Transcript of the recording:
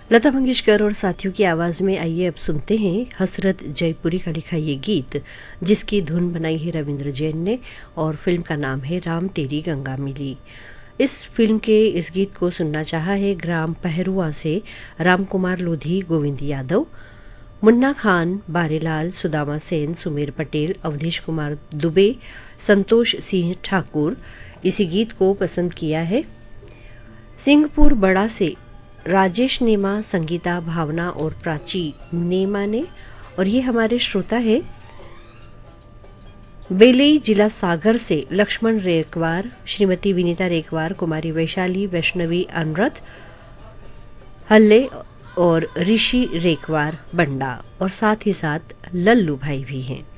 लता मंगेशकर और साथियों की आवाज़ में आइए अब सुनते हैं हसरत जयपुरी का लिखा ये गीत, जिसकी धुन बनाई है रविंद्र जैन ने और फिल्म का नाम है राम तेरी गंगा मिली। इस फिल्म के इस गीत को सुनना चाहा है ग्राम पहरुआ से राम कुमार लोधी, गोविंद यादव, मुन्ना खान, बारेलाल, सुदामा सेन, सुमेर पटेल, अवधेश कुमार दुबे, संतोष सिंह ठाकुर। इसी गीत को पसंद किया है सिंहपुर बड़ा से राजेश नेमा, संगीता, भावना और प्राची नेमा ने। और ये हमारे श्रोता है बेलई जिला सागर से लक्ष्मण रेकवार, श्रीमती विनीता रेकवार, कुमारी वैशाली, वैष्णवी अनुरथ हल्ले और ऋषि रेकवार बंडा, और साथ ही साथ लल्लू भाई भी हैं।